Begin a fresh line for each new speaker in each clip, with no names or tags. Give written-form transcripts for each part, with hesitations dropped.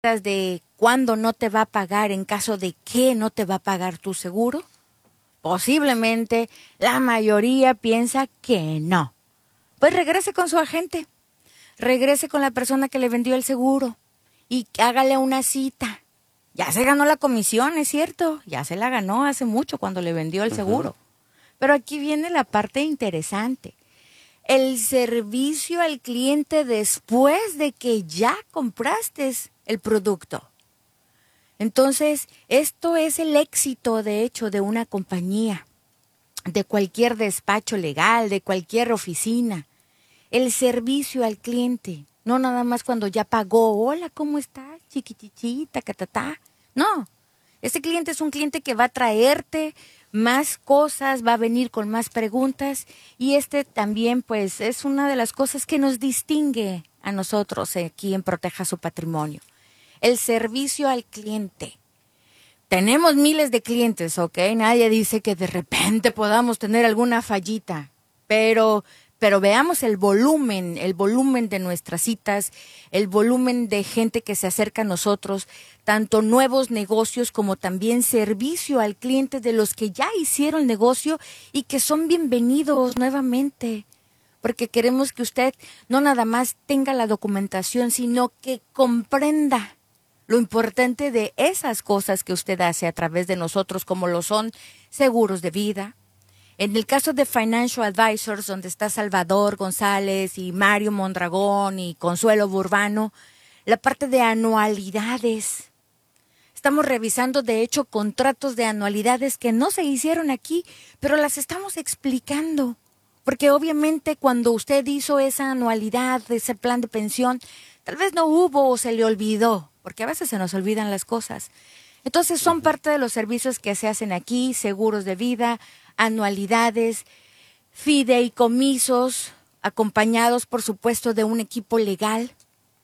de cuándo no te va a pagar en caso de que no te va a pagar tu seguro? Posiblemente la mayoría piensa que no. Pues regrese con su agente, regrese con la persona que le vendió el seguro y hágale una cita. Ya se ganó la comisión, es cierto, ya se la ganó hace mucho cuando le vendió el seguro. Pero aquí viene la parte interesante. El servicio al cliente después de que ya compraste el producto. Entonces, esto es el éxito, de hecho, de una compañía, de cualquier despacho legal, de cualquier oficina. El servicio al cliente, no nada más cuando ya pagó. Hola, ¿cómo estás? Chiquitichita, catatá. No, este cliente es un cliente que va a traerte más cosas, va a venir con más preguntas y este también pues es una de las cosas que nos distingue a nosotros aquí en Proteja su Patrimonio. El servicio al cliente. Tenemos miles de clientes, ¿ok? Nadie dice que de repente podamos tener alguna fallita, pero veamos el volumen de nuestras citas, el volumen de gente que se acerca a nosotros, tanto nuevos negocios como también servicio al cliente de los que ya hicieron negocio y que son bienvenidos nuevamente. Porque queremos que usted no nada más tenga la documentación, sino que comprenda lo importante de esas cosas que usted hace a través de nosotros, como lo son seguros de vida. En el caso de Financial Advisors, donde está Salvador González y Mario Mondragón y Consuelo Burbano, la parte de anualidades. Estamos revisando, de hecho, contratos de anualidades que no se hicieron aquí, pero las estamos explicando. Porque obviamente cuando usted hizo esa anualidad, ese plan de pensión, tal vez no hubo o se le olvidó, porque a veces se nos olvidan las cosas. Entonces son parte de los servicios que se hacen aquí, seguros de vida, anualidades, fideicomisos, acompañados por supuesto de un equipo legal.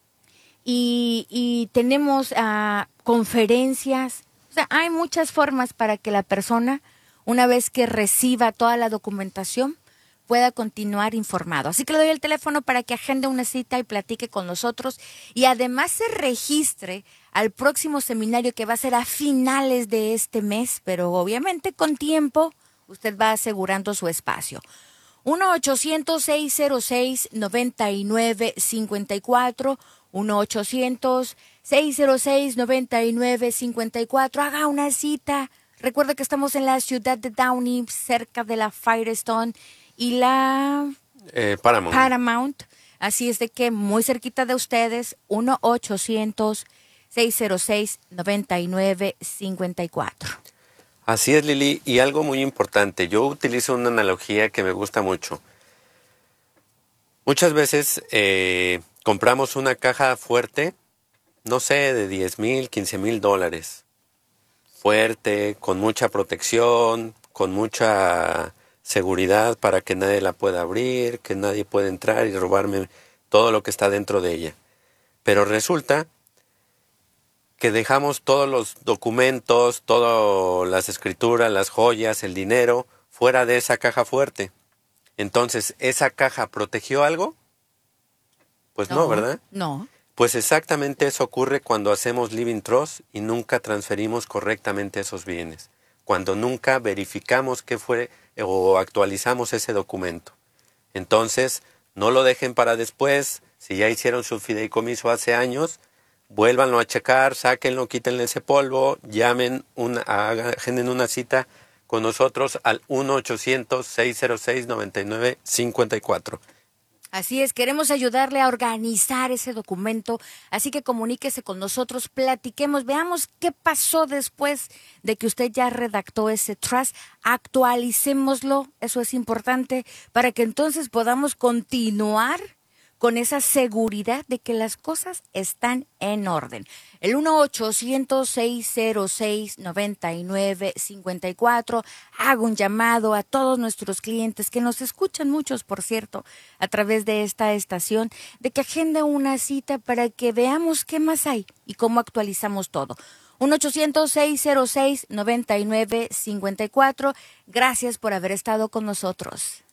Y tenemos conferencias. O sea, hay muchas formas para que la persona, una vez que reciba toda la documentación, pueda continuar informado. Así que le doy el teléfono para que agende una cita y platique con nosotros y además se registre al próximo seminario que va a ser a finales de este mes, pero obviamente con tiempo usted va asegurando su espacio. 1-800-606-9954, 1-800-606-9954. Haga una cita. Recuerda que estamos en la ciudad de Downey, cerca de la Firestone y la Paramount. Así es de que muy cerquita de ustedes, 1-800-606-9954.
Así es, Lili, y algo muy importante. Yo utilizo una analogía que me gusta mucho. Muchas veces compramos una caja fuerte, no sé, de 10,000, 15,000 dólares. Fuerte, con mucha protección, con mucha seguridad para que nadie la pueda abrir, que nadie pueda entrar y robarme todo lo que está dentro de ella. Pero resulta que dejamos todos los documentos, todas las escrituras, las joyas, el dinero, fuera de esa caja fuerte. Entonces, ¿esa caja protegió algo? Pues no, ¿verdad?
No.
Pues exactamente eso ocurre cuando hacemos living trust y nunca transferimos correctamente esos bienes. Cuando nunca verificamos qué fue o actualizamos ese documento. Entonces, no lo dejen para después. Si ya hicieron su fideicomiso hace años, vuélvanlo a checar, sáquenlo, quítenle ese polvo, agenden una cita con nosotros al 1-800-606-9954.
Así es, queremos ayudarle a organizar ese documento, así que comuníquese con nosotros, platiquemos, veamos qué pasó después de que usted ya redactó ese trust, actualicémoslo, eso es importante, para que entonces podamos continuar con esa seguridad de que las cosas están en orden. El 1-800-606-9954. Hago un llamado a todos nuestros clientes, que nos escuchan muchos, por cierto, a través de esta estación, de que agende una cita para que veamos qué más hay y cómo actualizamos todo. 1-800-606-9954. Gracias por haber estado con nosotros.